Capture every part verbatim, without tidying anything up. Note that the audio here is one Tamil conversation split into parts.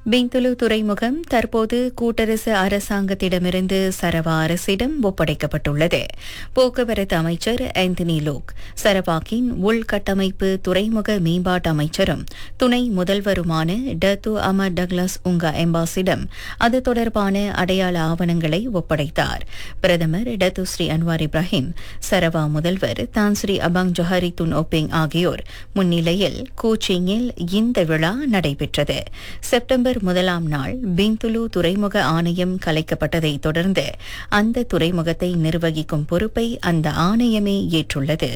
பிந்துலு துறைமுகம் தற்போது கூட்டரசு அரசாங்கத்திடமிருந்து சரவா அரசிடம் ஒப்படைக்கப்பட்டுள்ளது. போக்குவரத்து அமைச்சர் ஆந்தனி லோக், சரவாக்கின் உள்கட்டமைப்பு துறைமுக மேம்பாட்டு அமைச்சரும் துணை முதல்வருமான டத்து அமர் டக்ளஸ் உங்கா எம்பாசிடம் அது தொடர்பான அடையாள ஆவணங்களை ஒப்படைத்தார். பிரதமர் Datuk Sri Anwar Ibrahim, Sarawak முதல்வர் தான் ஸ்ரீ அபாங் ஜொஹாரி துன் ஒபேங் ஆகியோர் முன்னிலையில் கூச்சிங்கில் இந்த விழா நடைபெற்றது. செப்டம்பர் முதலாம் நாள் பிந்துலு துறைமுக ஆணையம் கலைக்கப்பட்டதை தொடர்ந்து அந்த துறைமுகத்தை நிர்வகிக்கும் பொறுப்பை அந்த ஆணையமே ஏற்றுள்ளது.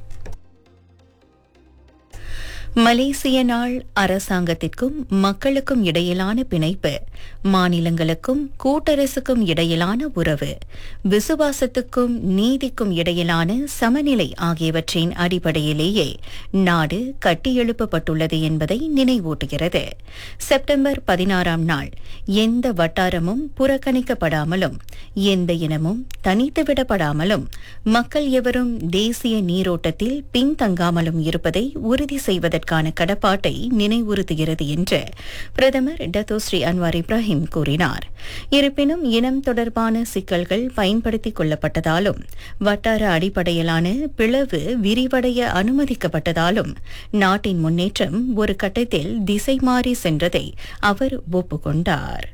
மலேசிய நாள் அரசாங்கத்திற்கும் மக்களுக்கும் இடையிலான பிணைப்பு, மாநிலங்களுக்கும் கூட்டரசுக்கும் இடையிலான உறவு, விசுவாசத்துக்கும் நீதிக்கும் இடையிலான சமநிலை ஆகியவற்றின் அடிப்படையிலேயே நாடு கட்டியெழுப்பப்பட்டுள்ளது என்பதை நினைவூட்டுகிறது. செப்டம்பர் பதினாறாம் நாள் எந்த வட்டாரமும் புறக்கணிக்கப்படாமலும் எந்த இனமும் தனித்துவிடப்படாமலும் மக்கள் எவரும் தேசிய நீரோட்டத்தில் பின்தங்காமலும் இருப்பதை உறுதி செய்வதற்கு கடப்பாட்டை நினைவுறுத்துகிறது என்று பிரதமர் டத்தோ ஸ்ரீ அன்வார் இப்ராஹிம் கூறினார். இருப்பினும் இனம் தொடர்பான சிக்கல்கள் பயன்படுத்திக் கொள்ளப்பட்டதாலும் வட்டார அடிப்படையிலான பிளவு விரிவடைய அனுமதிக்கப்பட்டதாலும் நாட்டின் முன்னேற்றம் ஒரு கட்டத்தில் திசை மாறி சென்றதை அவர் ஒப்புக்கொண்டார்.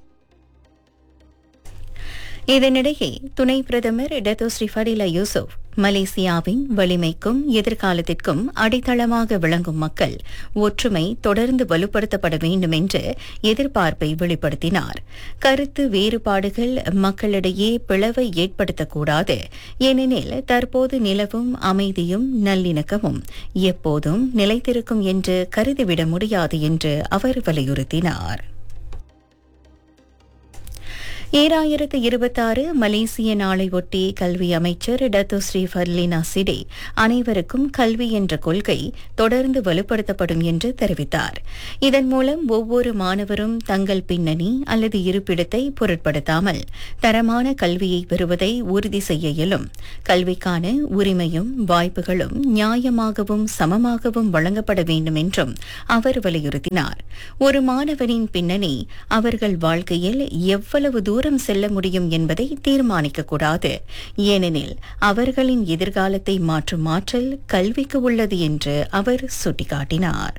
இதனிடையே துணை பிரதமர் டத்தோ ஸ்ரீ ஃபடிலா யூசுப், மலேசியாவின் வலிமைக்கும் எதிர்காலத்திற்கும் அடித்தளமாக விளங்கும் மக்கள் ஒற்றுமை தொடர்ந்து வலுப்படுத்தப்பட வேண்டும் என்று எதிர்பார்ப்பை வெளிப்படுத்தினார். கருத்து வேறுபாடுகள் மக்களிடையே பிளவை ஏற்படுத்தக்கூடாது, ஏனெனில் தற்போது நிலவும் அமைதியும் நல்லிணக்கமும் எப்போதும் நிலைத்திருக்கும் என்று கருதிவிட முடியாது என்று அவர் வலியுறுத்தினார். ஈராயிரத்து இருபத்தாறு மலேசிய நாளை ஒட்டி கல்வி அமைச்சர் டத்து ஸ்ரீ ஃபர்லினா சிடே அனைவருக்கும் கல்வி என்ற கொள்கை தொடர்ந்து வலுப்படுத்தப்படும் என்று தெரிவித்தார். இதன் மூலம் ஒவ்வொரு மாணவரும் தங்கள் பின்னணி அல்லது இருப்பிடத்தை பொருட்படுத்தாமல் தரமான கல்வியை பெறுவதை உறுதி செய்ய இயலும். கல்விக்கான உரிமையும் வாய்ப்புகளும் நியாயமாகவும் சமமாகவும் வழங்கப்பட வேண்டும் என்றும் அவர் வலியுறுத்தினார். ஒரு மாணவனின் பின்னணி அவர்கள் வாழ்க்கையில் எவ்வளவு தூரம் செல்ல முடியும் என்பதை தீர்மானிக்கக்கூடாது, ஏனெனில் அவர்களின் எதிர்காலத்தை மாற்றும் ஆற்றல் கல்விக்கு உள்ளது என்று அவர் சுட்டிக்காட்டினார்.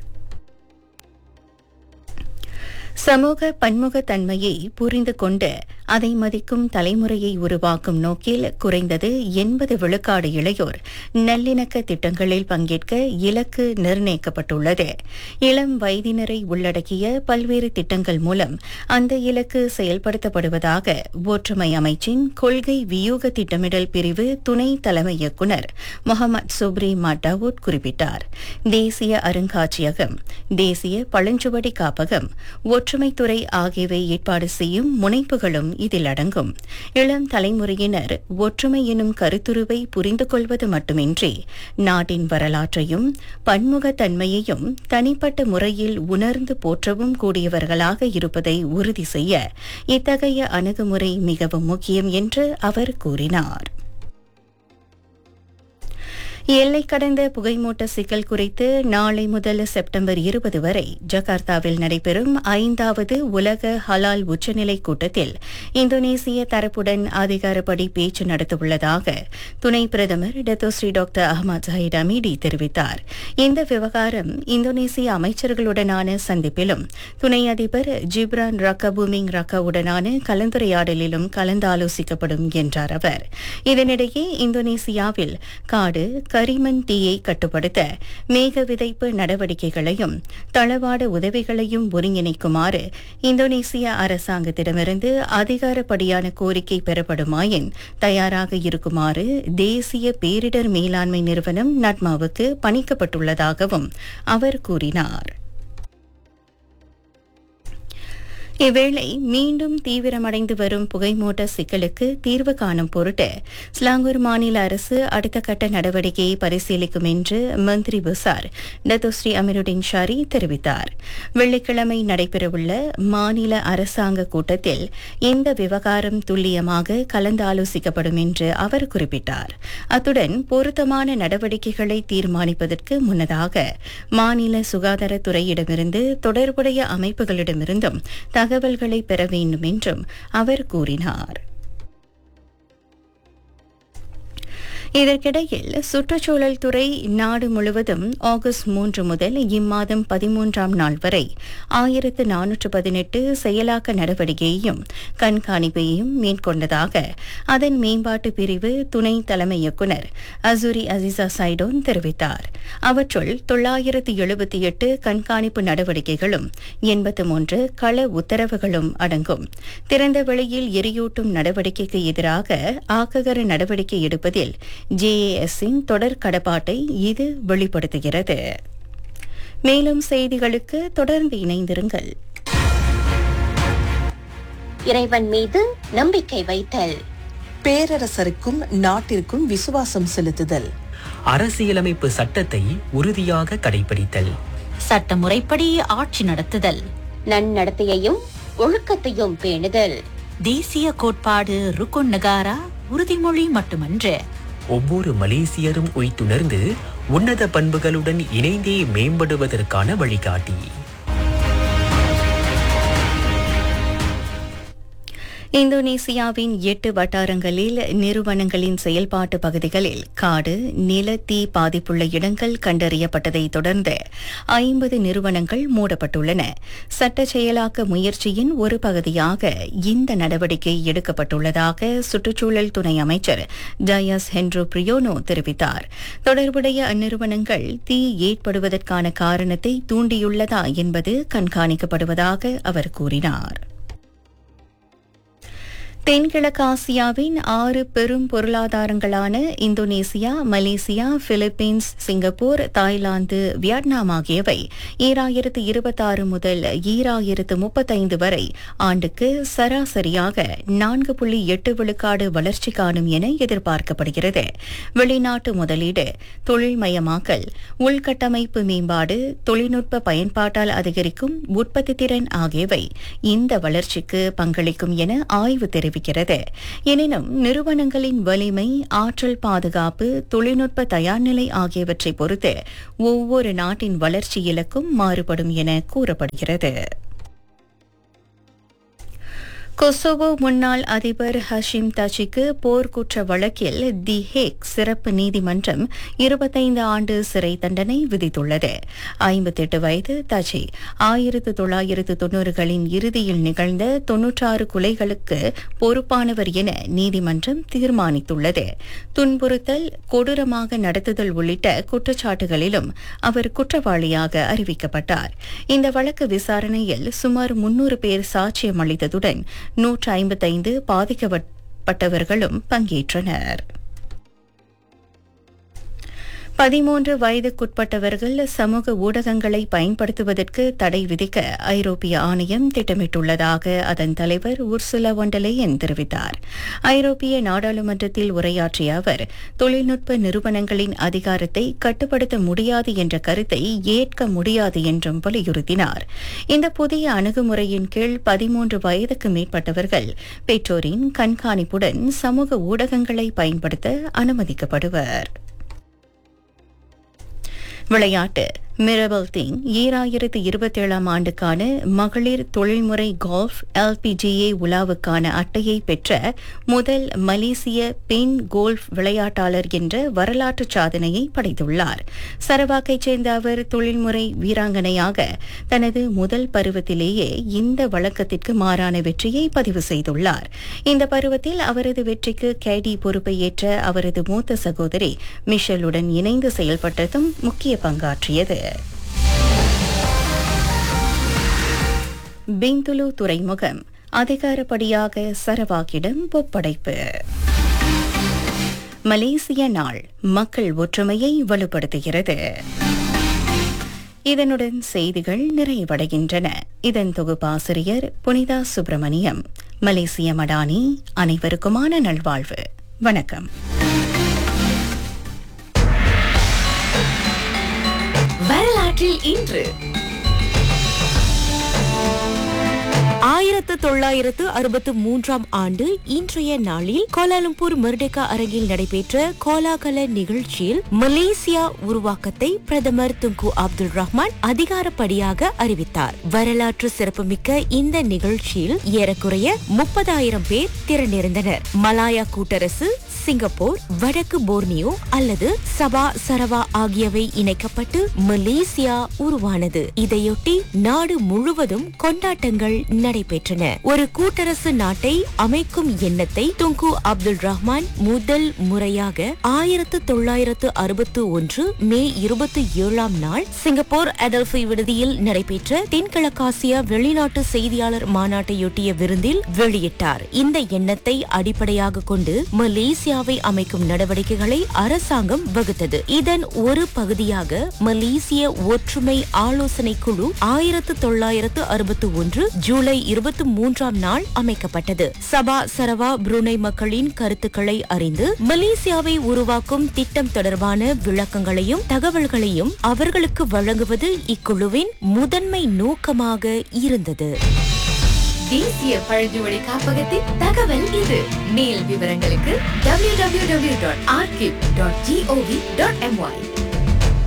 சமூக பன்முகத்தன்மையை புரிந்து கொண்டு அதை மதிக்கும் தலைமுறையை உருவாக்கும் நோக்கில் குறைந்தது எண்பது விழுக்காடு இளையோர் நல்லிணக்க திட்டங்களில் பங்கேற்க இலக்கு நிர்ணயிக்கப்பட்டுள்ளது. இளம் வயதினரை உள்ளடக்கிய பல்வேறு திட்டங்கள் மூலம் அந்த இலக்கு செயல்படுத்தப்படுவதாக ஒற்றுமை அமைச்சின் கொள்கை வியூக திட்டமிடல் பிரிவு துணை தலைமை இயக்குநர் முகமது சுப்ரி மட்டாவூட் குறிப்பிட்டார். தேசிய அருங்காட்சியகம், தேசிய பழஞ்சுவடி காப்பகம், ஒற்றுமைத்துறை ஆகியவை ஏற்பாடு செய்யும் முனைப்புகளும் இதில் அடங்கும். இளம் தலைமுறையினர் ஒற்றுமை எனும் கருத்துருவை புரிந்து கொள்வது மட்டுமின்றி நாட்டின் வரலாற்றையும் பன்முகத்தன்மையையும் தனிப்பட்ட முறையில் உணர்ந்து போற்றவும் கூடியவர்களாக இருப்பதை உறுதி செய்ய இத்தகைய அணுகுமுறை மிகவும் முக்கியம் என்று அவர் கூறினார். எல்லை கடந்த புகைமூட்ட சிக்கல் குறித்து நாளை முதல் செப்டம்பர் இருபது வரை ஜகார்த்தாவில் நடைபெறும் ஐந்தாவது உலக ஹலால் உச்சநிலை கூட்டத்தில் இந்தோனேசிய தரப்புடன் அதிகாரப்படி பேச்சு நடத்தவுள்ளதாக துணை பிரதமர் Dato Sri doctor Ahmad Zaheer Hamidi தெரிவித்தார். இந்த விவகாரம் இந்தோனேசிய அமைச்சர்களுடனான சந்திப்பிலும் துணை அதிபர் ஜிப்ரான் ரக்கா பூமிங் ரக்காவுடனான கலந்துரையாடலிலும் கலந்தாலோசிக்கப்படும் என்றார் அவர். இதனிடையே இந்தோனேசியாவில் காடு கரிமன் தீயை கட்டுப்படுத்த மேக விதைப்பு நடவடிக்கைகளையும் தளவாட உதவிகளையும் ஒருங்கிணைக்குமாறு இந்தோனேசிய அரசாங்கத்திடமிருந்து அதிகாரப்படியான கோரிக்கை பெறப்படுமாயின் தயாராக இருக்குமாறு தேசிய பேரிடர் மேலாண்மை நிறுவனம் நட்மாவுக்கு பணிக்கப்பட்டுள்ளதாகவும் அவர் கூறினார். இவ்வேளை மீண்டும் தீவிரமடைந்து வரும் புகைமூட்ட சிக்கலுக்கு தீர்வு காணும் பொருட்டு ஸ்லாங்கூர் மாநில அரசு அடுத்த கட்ட நடவடிக்கையை பரிசீலிக்கும் என்று மந்திரி புசார் டத்தோஸ்ரீ அமீருddin ஷாரி தெரிவித்தார். வெள்ளிக்கிழமை நடைபெறவுள்ள மாநில அரசாங்க கூட்டத்தில் இந்த விவகாரம் துல்லியமாக கலந்தாலோசிக்கப்படும் என்று அவர் குறிப்பிட்டார். அத்துடன் பொருத்தமான நடவடிக்கைகளை தீர்மானிப்பதற்கு முன்னதாக மாநில சுகாதாரத்துறையிடமிருந்து தொடர்புடைய அமைப்புகளிடமிருந்தும் தகவல்களை பெற வேண்டும் என்றும் அவர் கூறினார். இதற்கிடையில் சுற்றுச்சூழல் துறை நாடு முழுவதும் ஆகஸ்ட் மூன்று முதல் இம்மாதம் பதிமூன்றாம் நாள் வரை ஆயிரத்து நானூற்று பதினெட்டு செயலாக்க நடவடிக்கையையும் கண்காணிப்பையும் மேற்கொண்டதாக அதன் மேம்பாட்டு பிரிவு துணை தலைமை இயக்குநர் அசூரி அசிசா சைடோன் தெரிவித்தார். அவற்றுள் தொள்ளாயிரத்து எழுபத்தி எட்டு கண்காணிப்பு நடவடிக்கைகளும் எண்பத்து மூன்று கள உத்தரவுகளும் அடங்கும். திறந்த வெளியில் எரியூட்டும் நடவடிக்கைக்கு எதிராக ஆக்ககர நடவடிக்கை எடுப்பதில் ஜேஏஎஸ்ஸின் தொடர் கடப்பாட்டை இது வெளிப்படுத்துகிறது. மேலும் செய்திகளுக்கு தொடர்ந்து இணைந்திருங்கள். இறைவன் மீது நம்பிக்கை வைத்தல், பேரரசருக்கும் நாட்டிற்கும் விசுவாசம் செலுத்துதல், அரசியலமைப்பு சட்டத்தை உறுதியாக கடைபிடித்தல், சட்டமுறைப்படி ஆட்சி நடத்துதல், நன்னடத்தையையும் ஒழுக்கத்தையும் பேணுதல், தேசிய கோட்பாடு ருக்குன் நகாரா உறுதிமொழி மட்டுமன்று, ஒவ்வொரு மலேசியரும் உய்த்துணர்ந்து உன்னத பண்புகளுடன் இணைந்தே மேம்படுவதற்கான வழிகாட்டி. இந்தோனேசியாவின் எட்டு வட்டாரங்களில் நிறுவனங்களின் செயல்பாட்டு பகுதிகளில் காடு நில தீ பாதிப்புள்ள இடங்கள் கண்டறியப்பட்டதை தொடர்ந்து ஐம்பது நிறுவனங்கள் மூடப்பட்டுள்ளன. சட்ட செயலாக்க முயற்சியின் ஒரு பகுதியாக இந்த நடவடிக்கை எடுக்கப்பட்டுள்ளதாக சுற்றுச்சூழல் துணை அமைச்சர் டயஸ் ஹென்ட்ரோ பிரியோனோ தெரிவித்தார். தொடர்புடைய அந்நிறுவனங்கள் தீ ஏற்படுவதற்கான காரணத்தை தூண்டியுள்ளதா என்பது கண்காணிக்கப்படுவதாக அவர் கூறினார். தென்கிழக்காசியாவின் ஆறு பெரும் பொருளாதாரங்களான Indonesia, Malaysia, Philippines, Singapore, Thailand, Vietnam ஆகியவை ஈராயிரத்து இருபத்தாறு முதல் ஈராயிரத்து முப்பத்தைந்து வரை ஆண்டுக்கு சராசரியாக நான்கு புள்ளி எட்டு விழுக்காடு வளர்ச்சி காணும் என எதிர்பார்க்கப்படுகிறது. வெளிநாட்டு முதலீடு, தொழில்மயமாக்கல், உள்கட்டமைப்பு மேம்பாடு, தொழில்நுட்ப பயன்பாட்டால் அதிகரிக்கும் உற்பத்தி திறன் ஆகியவை இந்த வளர்ச்சிக்கு பங்களிக்கும் என ஆய்வு தெரிவிக்கிறது. எனினும் நிறுவனங்களின் வலிமை, ஆற்றல் பாதுகாப்பு, தொழில்நுட்ப தயார்நிலை ஆகியவற்றை பொறுத்து ஒவ்வொரு நாட்டின் வளர்ச்சி இலக்கும் மாறுபடும் என கூறப்படுகிறது. கொசோவோ முன்னாள் அதிபர் ஹஷிம் தாச்சிக்கு போர்க்குற்ற வழக்கில் தி ஹேக் சிறப்பு நீதிமன்றம் இருபத்தைந்து ஆண்டு சிறை தண்டனை விதித்துள்ளது. ஐம்பத்தெட்டு வயது தாச்சி ஆயிரத்து தொள்ளாயிரத்து தொன்னூறுகளின் இறுதியில் நிகழ்ந்த தொன்னூற்றாறு கொலைகளுக்கு பொறுப்பானவர் என நீதிமன்றம் தீர்மானித்துள்ளது. துன்புறுத்தல், கொடூரமாக நடத்துதல் உள்ளிட்ட குற்றச்சாட்டுகளிலும் அவர் குற்றவாளியாக அறிவிக்கப்பட்டார். இந்த வழக்கு விசாரணையில் சுமார் முன்னூறு பேர் சாட்சியம் அளித்ததுடன் நூற்று ஐம்பத்தைந்து பாதிக்கப்பட்டவர்களும் பங்கேற்றனர். பதிமூன்று வயதுக்குட்பட்டவர்கள் சமூக ஊடகங்களை பயன்படுத்துவதற்கு தடை விதிக்க ஐரோப்பிய ஆணையம் திட்டமிட்டுள்ளதாக அதன் தலைவர் உர்சுலா வான் டெர் லெயன் தெரிவித்தார். ஐரோப்பிய நாடாளுமன்றத்தில் உரையாற்றிய அவர், தொழில்நுட்ப நிறுவனங்களின் அதிகாரத்தை கட்டுப்படுத்த முடியாது என்ற கருத்தை ஏற்க முடியாது என்றும் வலியுறுத்தினார். இந்த புதிய அணுகுமுறையின் கீழ் பதிமூன்று வயதுக்கு மேற்பட்டவர்கள் பெற்றோரின் கண்காணிப்புடன் சமூக ஊடகங்களை பயன்படுத்த அனுமதிக்கப்படுவர். விளையாட்டு. மிரபல் திங் ஈராயிரத்து இருபத்தேழாம் ஆண்டுக்கான மகளிர் தொழில்முறை கோல்ஃப் எல்பிஜிஏ உலாவுக்கான அட்டையை பெற்ற முதல் மலேசிய பெண் கோல்ஃப் விளையாட்டாளர் என்ற வரலாற்று சாதனையை படைத்துள்ளார். சரவாக்கைச் சேர்ந்த அவர் தொழில்முறை வீராங்கனையாக தனது முதல் பருவத்திலேயே இந்த வழக்கத்திற்கு மாறான வெற்றியை பதிவு செய்துள்ளார். இந்த பருவத்தில் அவரது வெற்றிக்கு கேடி பொறுப்பை ஏற்ற அவரது மூத்த சகோதரி மிஷலுடன் இணைந்து செயல்பட்டதும் முக்கிய பங்காற்றியது. பிந்துலு துறைமுகம் அதிகாரப்படியாக சரவாக்கிடம் ஒப்படைப்பு. மலேசிய நாள் மக்கள் ஒற்றுமையை வலுப்படுத்துகிறது. இதனுடன் செய்திகள் நிறைவடைகின்றன. இதன் தொகுப்பாசிரியர் புனிதா சுப்பிரமணியம். மலேசிய மடானி. அனைவருக்குமான நல்வாழ்வு. வணக்கம். வரலாற்றில் இன்று ஆயிரத்து தொள்ளாயிரத்து அறுபத்து மூன்றாம் ஆண்டு இன்றைய நாளில் கோலாலம்பூர் மெர்டெகா அரங்கில் நடைபெற்ற கோலாகல நிகழ்ச்சியில் மலேசியா உருவாக்கத்தை பிரதமர் துங்கு அப்துல் ரஹ்மான் அதிகாரப்படியாக அறிவித்தார். வரலாற்று சிறப்புமிக்க இந்த நிகழ்ச்சியில் ஏறக்குறைய முப்பதாயிரம் பேர் திரண்டிருந்தனர். மலாயா கூட்டரசு, சிங்கப்பூர், வடக்கு போர்னியோ அல்லது சபா சரவா ஆகியவை இணைக்கப்பட்டு மலேசியா உருவானது. இதையொட்டி நாடு முழுவதும் கொண்டாட்டங்கள் நடைபெற்றன. ஒரு கூட்டரசு நாட்டை அமைக்கும் எண்ணத்தை துங்கு அப்துல் ரஹ்மான் முதல் முறையாக ஆயிரத்து தொள்ளாயிரத்து அறுபத்து ஒன்று மே இருபத்தி ஏழாம் நாள் சிங்கப்பூர் அடல்ஃபி விடுதியில் நடைபெற்ற தென்கிழக்காசிய வெளிநாட்டு செய்தியாளர் மாநாட்டையொட்டிய விருந்தில் வெளியிட்டார். இந்த எண்ணத்தை அடிப்படையாக கொண்டு மலேசியாவை அமைக்கும் நடவடிக்கைகளை அரசாங்கம் வகுத்தது. இதன் ஒரு பகுதியாக மலேசிய ஒற்றுமை ஆலோசனை குழு ஆயிரத்து தொள்ளாயிரத்து அறுபத்தி ஒன்று ஜூலை இருபத்தி மூன்றாம் நாள் அமைக்கப்பட்டது. சபா சரவா புருனை மக்களின் கருத்துக்களை அறிந்து மலேசியாவை உருவாக்கும் திட்டம் தொடர்பான விளக்கங்களையும் தகவல்களையும் அவர்களுக்கு வழங்குவது இக்குழுவின் முதன்மை நோக்கமாக இருந்தது. தேசிய பழங்குடி காப்பகத்தின் தகவல் இது. மேல் விவரங்களுக்கு W W W dot archive dot gov dot MY.